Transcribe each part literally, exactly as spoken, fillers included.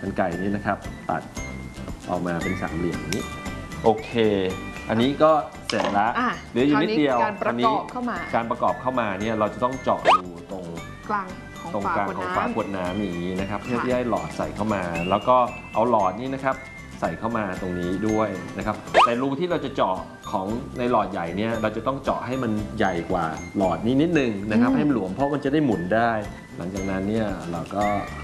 รรไกรนี่นะครับตัดออกมาเป็นสามเหลี่ยมนี้โอเคอันนี้ก็เสร็จแล้วเหลืออยู่นิดเดียวการประกอบเข้ามาการประกอบเข้ามาเนี่ยเราจะต้องเจาะรูตรงกลางตรงกลางของฝาขวดน้ำอย่างนี้นะครับเพื่อที่ให้หลอดใส่เข้ามาแล้วก็เอาหลอดนี้นะครับใส่เข้ามาตรงนี้ด้วยนะครับแต่รูที่เราจะเจาะของในหลอดใหญ่เนี่ยเราจะต้องเจาะให้มันใหญ่กว่าหลอดนี้นิดนึงนะครับให้มันหลวมเพราะมันจะได้หมุนได้หลังจากนั้นเนี่ยเราก็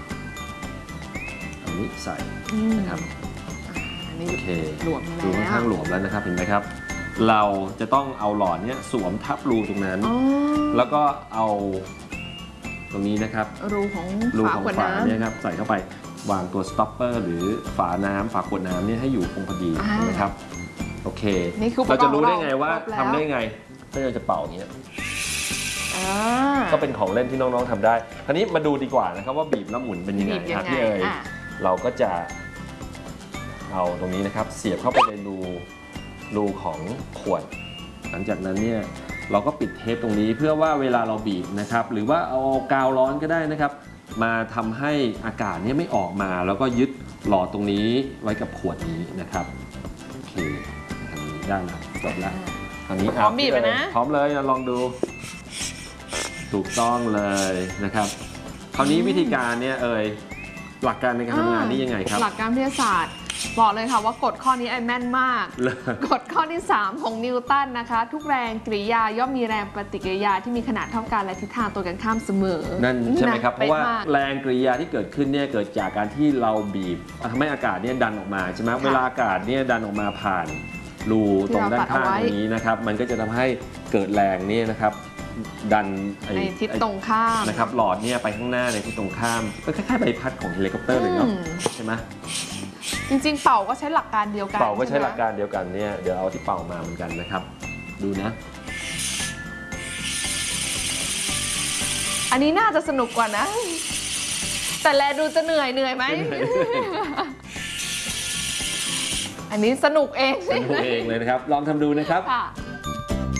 อันนี้ใส่นะครับโอเคหลวมแล้วดูค่อนข้างหลวมแล้วนะครับเห็นไหมครับเราจะต้องเอาหลอดเนี่ยสวมทับรูตรงนั้นแล้วก็เอาตรงนี้นะครับรูของรูของฝาเนี่ยครับใส่เข้าไปวางตัวสต็อปเปอร์หรือฝาน้ำฝาขวดน้ำเนี่ยให้อยู่คงพอดีนะครับโอเคเราจะรู้ได้ไงว่าทำได้ไงถ้าเราจะเป่าอย่างเงี้ยก็เป็นของเล่นที่น้องๆทำได้คราวนี้มาดูดีกว่านะครับว่าบีบแล้วหมุนเป็นยังไงครับพี่เอ๋ยเราก็จะเอาตรงนี้นะครับเสียบเข้าไปในรูรูของขวดหลังจากนั้นเนี่ยเราก็ปิดเทปตรงนี้เพื่อว่าเวลาเราบีบนะครับหรือว่าเอากาวร้อนก็ได้นะครับมาทำให้อากาศเนี่ยไม่ออกมาแล้วก็ยึดหลอดตรงนี้ไว้กับขวดนี้นะครับโอเคทำนี้ได้แล้วจบแล้วคราวนี้พร้อมบีบนะพร้อมเลยลองดูถูกต้องเลยนะครับคราวนี้วิธีการเนี่ยเอ่ยหลักการในการทำงานนี่ยังไงครับหลักการวิทยาศาสตร์บอกเลยค่ะว่ากฎข้อนี้ไอ้แม่นมากกฎข้อที่สามของนิวตันนะคะทุกแรงกริยาย่อมมีแรงปฏิกิริยาที่มีขนาดเท่ากันและทิศทางตรงกันข้ามเสมอนั่นใช่ไหมครับเพราะว่าแรงกริยาที่เกิดขึ้นเนี่ยเกิดจากการที่เราบีบทำให้อากาศเนี่ยดันออกมาใช่ไหมเวลาอากาศเนี่ยดันออกมาผ่านรูตรงด้านข้างตรงนี้นะครับมันก็จะทำให้เกิดแรงเนี่ยนะครับดันในทิศตรงข้ามนะครับหลอดเนี่ยไปข้างหน้าในทิศตรงข้ามก็คล้ายๆใบพัดของเฮลิคอปเตอร์เลยเนาะใช่ไหมจริงๆเป่าก็ใช้หลักการเดียวกันเป่าก็ใช้หลักการเดียวกันเนี่ยเดี๋ยวเอาที่เป่ามาเหมือนกันนะครับดูนะอันนี้น่าจะสนุกกว่านะแต่แลดูจะเหนื่อยเหนื่อยไหมอันนี้สนุกเองสนุกเองเลยนะครับลองทำดูนะครับ